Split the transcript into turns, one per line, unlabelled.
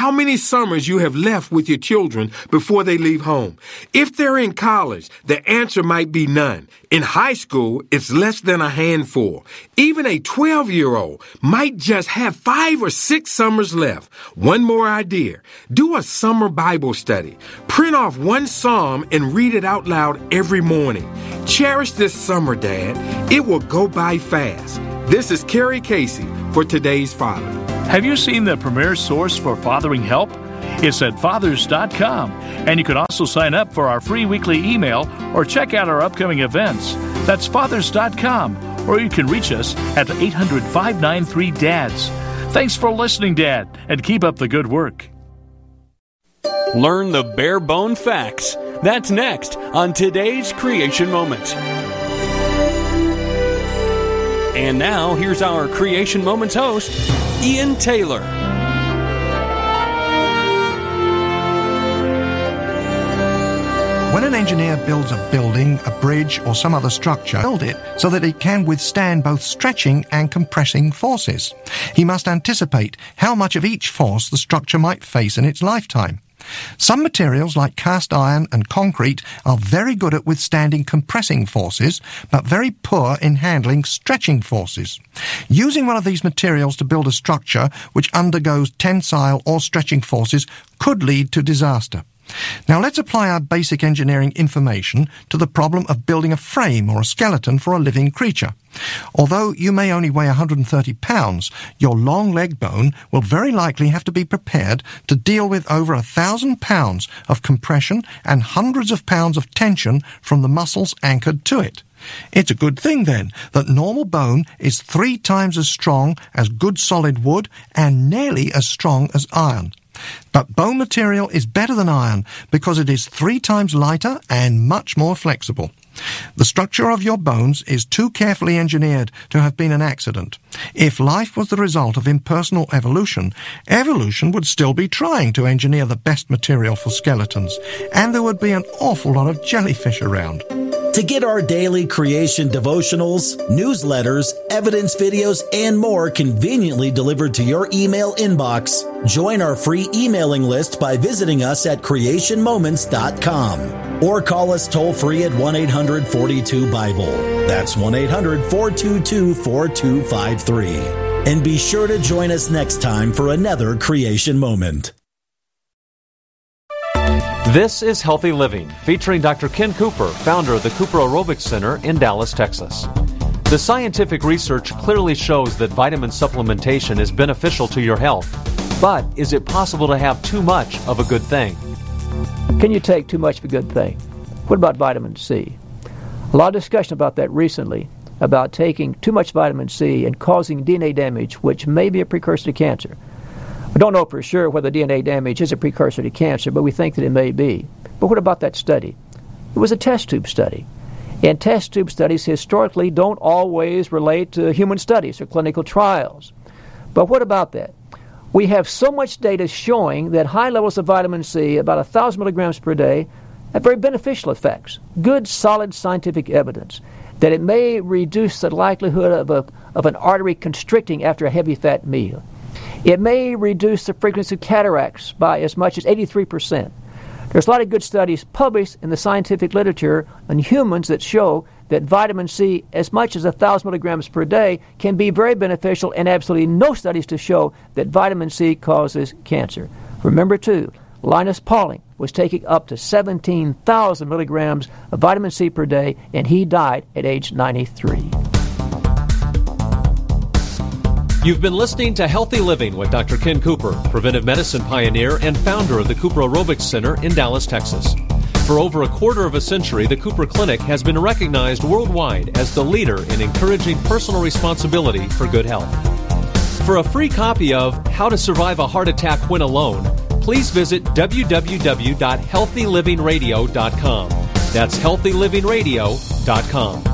how many summers you have left with your children before they leave home. If they're in college, the answer might be none. In high school, it's less than a handful. Even a 12-year-old might just have 5 or 6 summers left. One more idea. Do a summer Bible study. Print off one psalm and read it out loud every morning. Cherish this summer, Dad. It will go by fast. This is Kerry Casey for Today's Father.
Have you seen the premier source for fathering help? It's at fathers.com, and you can also sign up for our free weekly email or check out our upcoming events. That's fathers.com, or you can reach us at 800-593-DADS. Thanks for listening, Dad, and keep up the good work.
Learn the bare bone facts. That's next on Today's Creation Moment. And now, here's our Creation Moments host, Ian Taylor.
When an engineer builds a building, a bridge, or some other structure, build it so that it can withstand both stretching and compressing forces. He must anticipate how much of each force the structure might face in its lifetime. Some materials like cast iron and concrete are very good at withstanding compressing forces, but very poor in handling stretching forces. Using one of these materials to build a structure which undergoes tensile or stretching forces could lead to disaster. Now let's apply our basic engineering information to the problem of building a frame or a skeleton for a living creature. Although you may only weigh 130 pounds, your long leg bone will very likely have to be prepared to deal with over 1,000 pounds of compression and hundreds of pounds of tension from the muscles anchored to it. It's a good thing, then, that normal bone is 3 times as strong as good solid wood and nearly as strong as iron. But bone material is better than iron because it is 3 times lighter and much more flexible. The structure of your bones is too carefully engineered to have been an accident. If life was the result of impersonal evolution, evolution would still be trying to engineer the best material for skeletons, and there would be an awful lot of jellyfish around.
To get our daily creation devotionals, newsletters, evidence videos, and more conveniently delivered to your email inbox, join our free emailing list by visiting us at creationmoments.com or call us toll-free at 1-800-42-BIBLE. That's 1-800-422-4253. And be sure to join us next time for another Creation Moment.
This is Healthy Living, featuring Dr. Ken Cooper, founder of the Cooper Aerobics Center in Dallas, Texas. The scientific research clearly shows that vitamin supplementation is beneficial to your health. But is it possible to have too much of a good thing?
Can you take too much of a good thing? What about vitamin C? A lot of discussion about that recently, about taking too much vitamin C and causing DNA damage, which may be a precursor to cancer. We don't know for sure whether DNA damage is a precursor to cancer, but we think that it may be. But what about that study? It was a test tube study. And test tube studies historically don't always relate to human studies or clinical trials. But what about that? We have so much data showing that high levels of vitamin C, about 1,000 milligrams per day, have very beneficial effects. Good, solid scientific evidence that it may reduce the likelihood of an artery constricting after a heavy fat meal. It may reduce the frequency of cataracts by as much as 83%. There's a lot of good studies published in the scientific literature on humans that show that vitamin C, as much as 1,000 milligrams per day, can be very beneficial, and absolutely no studies to show that vitamin C causes cancer. Remember, too, Linus Pauling was taking up to 17,000 milligrams of vitamin C per day, and he died at age 93.
You've been listening to Healthy Living with Dr. Ken Cooper, preventive medicine pioneer and founder of the Cooper Aerobics Center in Dallas, Texas. For over a quarter of a century, the Cooper Clinic has been recognized worldwide as the leader in encouraging personal responsibility for good health. For a free copy of How to Survive a Heart Attack When Alone, please visit www.healthylivingradio.com. That's healthylivingradio.com.